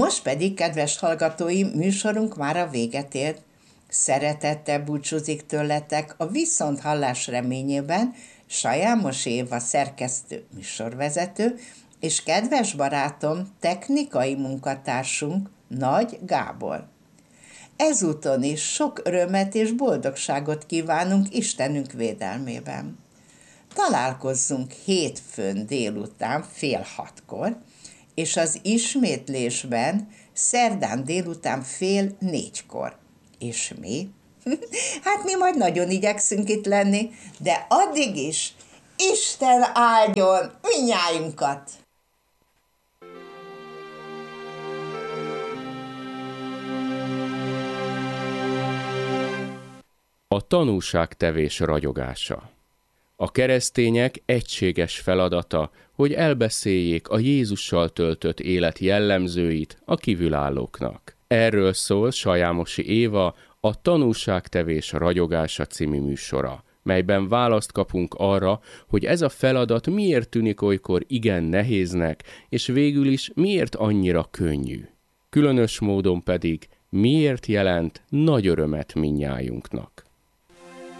Most pedig, kedves hallgatóim, műsorunk már a véget ért. Szeretettel búcsúzik tőletek a viszonthallás reményében Sajámos Éva szerkesztő műsorvezető, és kedves barátom, technikai munkatársunk Nagy Gábor. Ezúton is sok örömet és boldogságot kívánunk Istenünk védelmében. Találkozzunk hétfőn délután 5:30, és az ismétlésben szerdán délután 3:30. És mi? Hát mi majd nagyon igyekszünk itt lenni, de addig is Isten áldjon mindnyájunkat! A tanúságtevés ragyogása. A keresztények egységes feladata, hogy elbeszéljék a Jézussal töltött élet jellemzőit a kívülállóknak. Erről szól Sajámosi Éva a Tanúságtevés ragyogása című műsora, melyben választ kapunk arra, hogy ez a feladat miért tűnik olykor igen nehéznek, és végül is miért annyira könnyű. Különös módon pedig miért jelent nagy örömet mindnyájunknak.